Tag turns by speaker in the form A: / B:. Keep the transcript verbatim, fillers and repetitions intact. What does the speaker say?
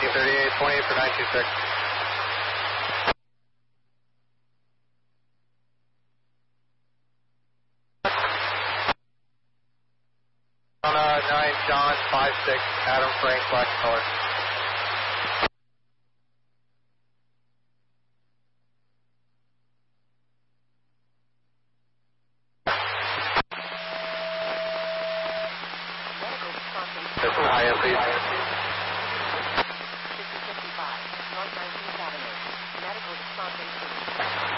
A: thirty-eight twenty for nine two six. On uh, nine John five six Adam Frank Black color. From high end, please.
B: fifty fifty-five, North nineteenth Avenue. Medical response.